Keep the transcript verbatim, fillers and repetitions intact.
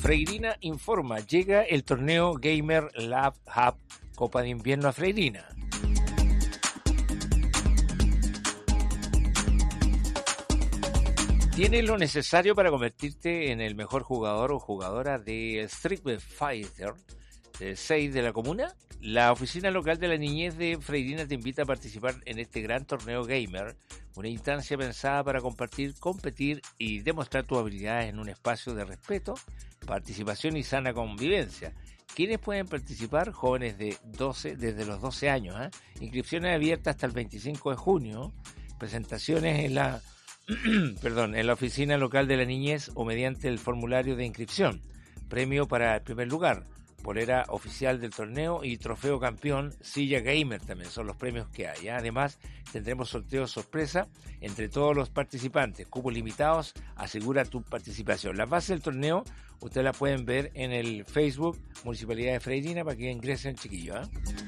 Freirina informa, llega el torneo Gamer Lab Hub Copa de Invierno a Freirina. ¿Tienes lo necesario para convertirte en el mejor jugador o jugadora de Street Fighter seis de la comuna? La oficina local de la niñez de Freirina te invita a participar en este gran torneo gamer, una instancia pensada para compartir, competir y demostrar tus habilidades en un espacio de respeto, participación y sana convivencia. ¿Quiénes pueden participar? Jóvenes de doce, desde los doce años, ¿eh? Inscripciones abiertas hasta el veinticinco de junio, presentaciones en la perdón, en la oficina local de la niñez o mediante el formulario de inscripción. Premio para el primer lugar, polera oficial del torneo y trofeo campeón, silla gamer también son los premios que hay, ¿eh? Además, tendremos sorteos sorpresa entre todos los participantes, cupos limitados, asegura tu participación. Las bases del torneo ustedes las pueden ver en el Facebook Municipalidad de Freirina para que ingresen, chiquillos, ¿eh?